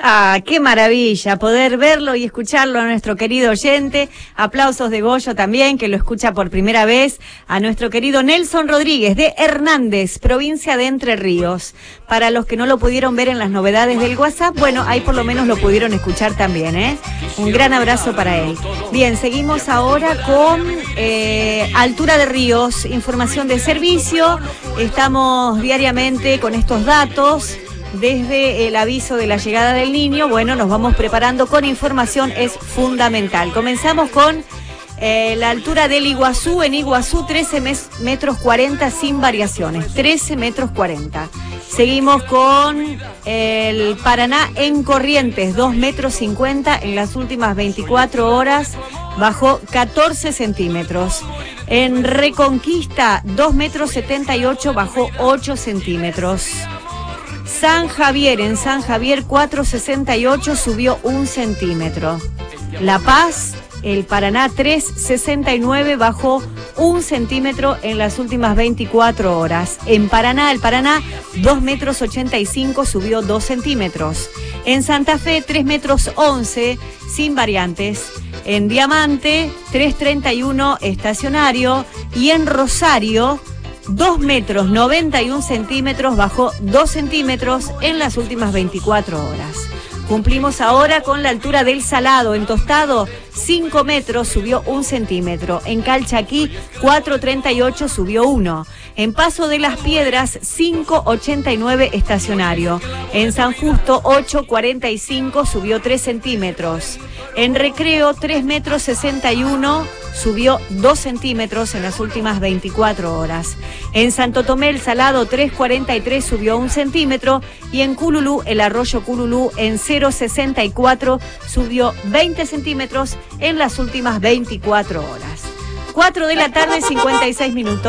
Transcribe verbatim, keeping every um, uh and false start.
Ah, qué maravilla poder verlo y escucharlo a nuestro querido oyente. Aplausos de Goyo también, que lo escucha por primera vez. A nuestro querido Nelson Rodríguez de Hernández, provincia de Entre Ríos. Para los que no lo pudieron ver en las novedades del WhatsApp, bueno, ahí por lo menos lo pudieron escuchar también, ¿eh? Un gran abrazo para él. Bien, seguimos ahora con eh, Altura de Ríos, información de servicio. Estamos diariamente con estos datos. Desde el aviso de la llegada del niño, bueno, nos vamos preparando con información, es fundamental. Comenzamos con eh, la altura del Iguazú. En Iguazú, trece metros cuarenta sin variaciones, trece metros cuarenta. Seguimos con el Paraná en Corrientes, dos metros cincuenta en las últimas veinticuatro horas, bajó catorce centímetros. En Reconquista, dos metros setenta y ocho, bajó ocho centímetros. San Javier, en San Javier cuatro sesenta y ocho, subió un centímetro. La Paz, el Paraná tres sesenta y nueve, bajó un centímetro en las últimas veinticuatro horas. En Paraná, el Paraná dos metros ochenta y cinco, subió dos centímetros. En Santa Fe tres metros once, sin variantes. En Diamante tres treinta y uno, estacionario. Y en Rosario dos metros noventa y un centímetros, bajó dos centímetros en las últimas veinticuatro horas. Cumplimos ahora con la altura del Salado. En Tostado, cinco metros, subió un centímetro. En Calchaquí, cuatro treinta y ocho, subió uno. En Paso de las Piedras, cinco ochenta y nueve, estacionario. En San Justo, ocho cuarenta y cinco, subió tres centímetros. En Recreo, tres metros sesenta y uno, subió dos centímetros en las últimas veinticuatro horas. En Santo Tomé, el Salado, tres cuarenta y tres, subió un centímetro. Y en Cululú, el arroyo Cululú, en cero sesenta y cuatro, subió veinte centímetros en las últimas veinticuatro horas. cuatro de la tarde, cincuenta y seis minutos.